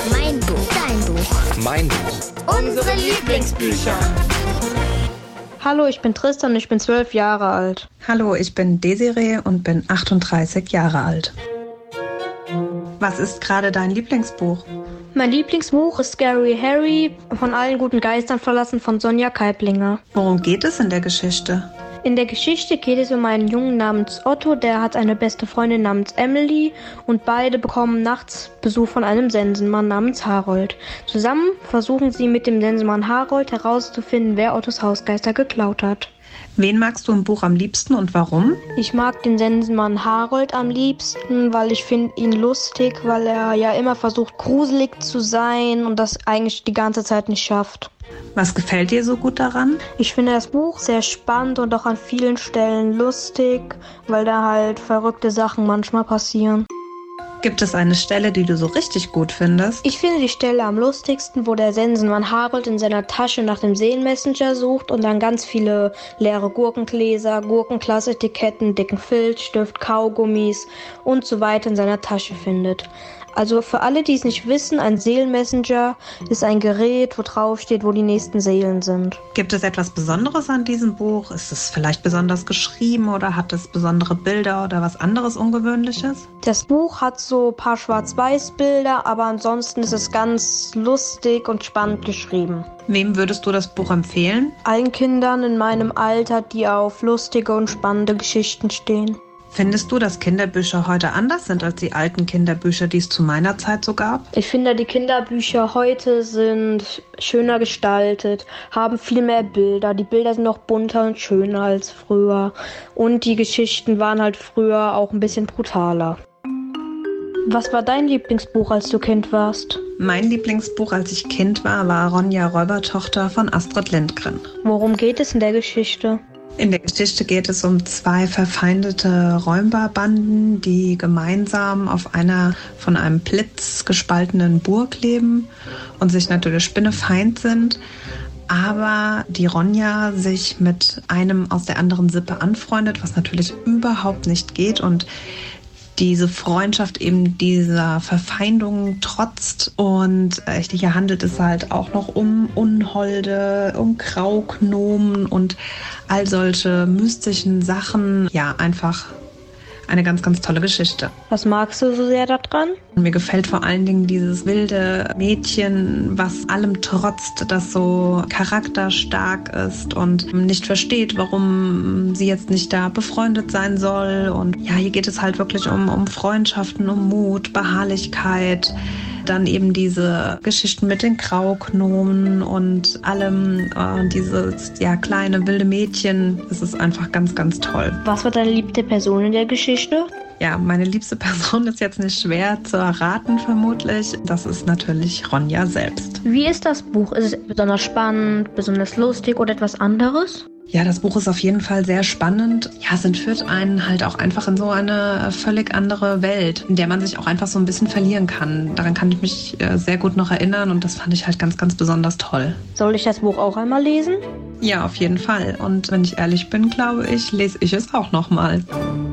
Mein Buch. Dein Buch. Mein Buch. Unsere Lieblingsbücher. Hallo, ich bin Tristan und ich bin 12 Jahre alt. Hallo, ich bin Desiree und bin 38 Jahre alt. Was ist gerade dein Lieblingsbuch? Mein Lieblingsbuch ist Scary Harry, von allen guten Geistern verlassen, von Sonja Kaiblinger. Worum geht es in der Geschichte? In der Geschichte geht es um einen Jungen namens Otto, der hat eine beste Freundin namens Emily und beide bekommen nachts Besuch von einem Sensenmann namens Harold. Zusammen versuchen sie mit dem Sensenmann Harold herauszufinden, wer Ottos Hausgeister geklaut hat. Wen magst du im Buch am liebsten und warum? Ich mag den Sensenmann Harold am liebsten, weil ich finde ihn lustig, weil er ja immer versucht, gruselig zu sein und das eigentlich die ganze Zeit nicht schafft. Was gefällt dir so gut daran? Ich finde das Buch sehr spannend und auch an vielen Stellen lustig, weil da halt verrückte Sachen manchmal passieren. Gibt es eine Stelle, die du so richtig gut findest? Ich finde die Stelle am lustigsten, wo der Sensenmann Harold in seiner Tasche nach dem Seelenmessenger sucht und dann ganz viele leere Gurkengläser, Gurkenglasetiketten, dicken Filzstift, Kaugummis und so weiter in seiner Tasche findet. Also für alle, die es nicht wissen, ein Seelenmessenger ist ein Gerät, wo drauf steht, wo die nächsten Seelen sind. Gibt es etwas Besonderes an diesem Buch? Ist es vielleicht besonders geschrieben oder hat es besondere Bilder oder was anderes Ungewöhnliches? Das Buch hat so ein paar Schwarz-Weiß-Bilder, aber ansonsten ist es ganz lustig und spannend geschrieben. Wem würdest du das Buch empfehlen? Allen Kindern in meinem Alter, die auf lustige und spannende Geschichten stehen. Findest du, dass Kinderbücher heute anders sind als die alten Kinderbücher, die es zu meiner Zeit so gab? Ich finde, die Kinderbücher heute sind schöner gestaltet, haben viel mehr Bilder. Die Bilder sind noch bunter und schöner als früher. Und die Geschichten waren halt früher auch ein bisschen brutaler. Was war dein Lieblingsbuch, als du Kind warst? Mein Lieblingsbuch, als ich Kind war, war Ronja Räubertochter von Astrid Lindgren. Worum geht es in der Geschichte? In der Geschichte geht es um zwei verfeindete Räuberbanden, die gemeinsam auf einer von einem Blitz gespaltenen Burg leben und sich natürlich spinnefeind sind. Aber die Ronja sich mit einem aus der anderen Sippe anfreundet, was natürlich überhaupt nicht geht und diese Freundschaft eben dieser Verfeindung trotzt. Und hier handelt es halt auch noch um Unholde, um Graugnomen und all solche mystischen Sachen. Ja, einfach eine ganz, ganz tolle Geschichte. Was magst du so sehr daran? Mir gefällt vor allen Dingen dieses wilde Mädchen, was allem trotzt, das so charakterstark ist und nicht versteht, warum sie jetzt nicht da befreundet sein soll. Und ja, hier geht es halt wirklich um Freundschaften, um Mut, Beharrlichkeit. Dann eben diese Geschichten mit den Graugnomen und allem, dieses kleine wilde Mädchen. Das ist einfach ganz, ganz toll. Was war deine liebste Person in der Geschichte? Ja, meine liebste Person ist jetzt nicht schwer zu erraten, vermutlich. Das ist natürlich Ronja selbst. Wie ist das Buch? Ist es besonders spannend, besonders lustig oder etwas anderes? Ja, das Buch ist auf jeden Fall sehr spannend. Ja, es entführt einen halt auch einfach in so eine völlig andere Welt, in der man sich auch einfach so ein bisschen verlieren kann. Daran kann ich mich sehr gut noch erinnern und das fand ich halt ganz, ganz besonders toll. Soll ich das Buch auch einmal lesen? Ja, auf jeden Fall. Und wenn ich ehrlich bin, glaube ich, lese ich es auch nochmal.